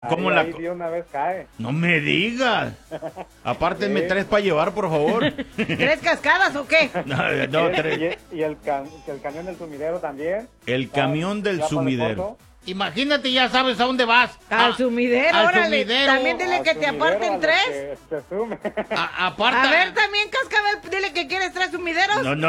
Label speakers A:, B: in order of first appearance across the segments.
A: ¿Cómo
B: ahí de una vez cae.
A: No me digas. Apártenme 3 para llevar, por favor.
C: ¿3 cascadas o qué?
A: No, 3.
B: Y el camión del sumidero también.
A: El camión del
B: Ya para
A: sumidero.
D: Imagínate, ya sabes a dónde vas.
C: Al sumidero,
D: al
C: órale.
D: sumidero.
C: También dile que te aparten 3.
B: Se sume.
D: Aparta.
C: A ver, también Cascabel, dile que quieres 3 sumideros.
A: No.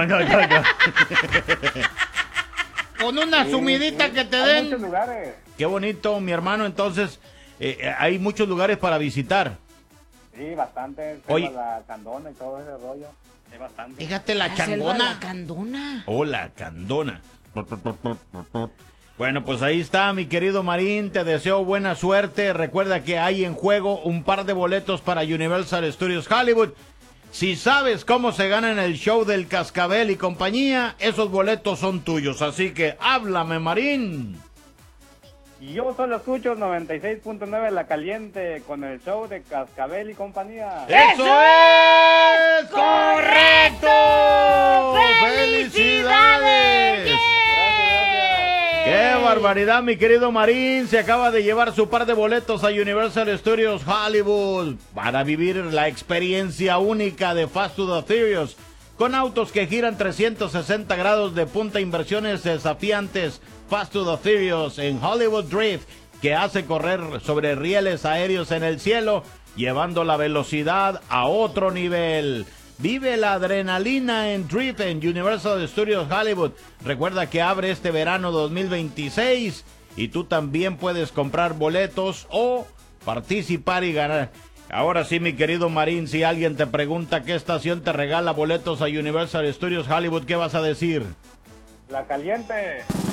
D: Con una sumidita que te
B: Hay muchos
D: den.
B: lugares.
A: Qué bonito, mi hermano. Entonces, hay muchos lugares para visitar.
B: Sí, bastante.
A: Oye.
B: La Candona y todo ese rollo. Hay bastante.
D: Fíjate la
C: La selva,
D: changona.
C: la candona.
A: Hola, Candona. Bueno, pues ahí está, mi querido Marín. Te deseo buena suerte. Recuerda que hay en juego un par de boletos para Universal Studios Hollywood. Si sabes cómo se gana en el show del Cascabel y compañía, esos boletos son tuyos. Así que háblame, Marín.
B: Y yo solo escucho 96.9 La Caliente con el show de Cascabel y compañía.
A: ¡Eso es correcto!
C: ¡Felicidades!
A: ¡Qué barbaridad, mi querido Marín! Se acaba de llevar su par de boletos a Universal Studios Hollywood para vivir la experiencia única de Fast to the Furious, con autos que giran 360 grados de punta, inversiones desafiantes. Fast to the Furious en Hollywood Drift, que hace correr sobre rieles aéreos en el cielo, llevando la velocidad a otro nivel. Vive la adrenalina en Drift en Universal Studios Hollywood. Recuerda que abre este verano 2026 y tú también puedes comprar boletos o participar y ganar. Ahora sí, mi querido Marín, si alguien te pregunta qué estación te regala boletos a Universal Studios Hollywood, ¿qué vas a decir?
B: La Caliente.